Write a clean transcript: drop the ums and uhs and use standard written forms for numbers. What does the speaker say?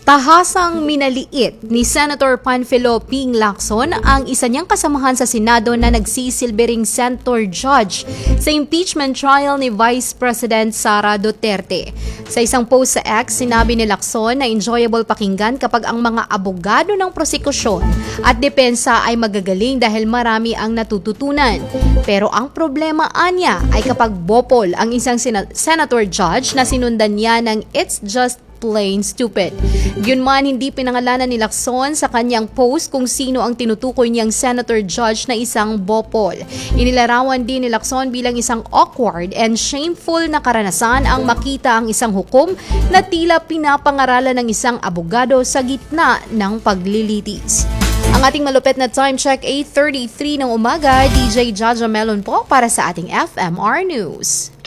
Tahasang minaliit ni Senator Panfilo Ping Lacson ang isa niyang kasamahan sa Senado na nagsisilbering Senator Judge sa impeachment trial ni Vice President Sara Duterte. Sa isang post sa X, sinabi ni Lacson na enjoyable pakinggan kapag ang mga abogado ng prosekusyon at depensa ay magagaling dahil marami ang natututunan. Pero ang problema anya ay kapag bopol ang isang Senator Judge na sinundan niya ng "It's just plain stupid." Gayunman, hindi pinangalanan ni Lacson sa kanyang post kung sino ang tinutukoy niyang Senator Judge na isang bopol. Inilarawan din ni Lacson bilang isang awkward and shameful na karanasan ang makita ang isang hukom na tila pinapangaralan ng isang abogado sa gitna ng paglilitis. Ang ating malupit na time check, 8:33 ng umaga, DJ Jaja Melon po para sa ating FMR News.